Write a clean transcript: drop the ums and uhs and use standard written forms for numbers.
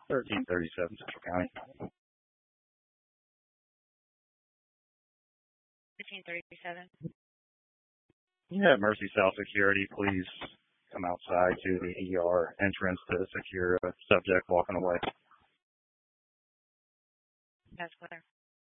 1337 Central County. 1337. Yeah, Mercy South Security, please come outside to the ER entrance to secure a subject walking away. That's clear.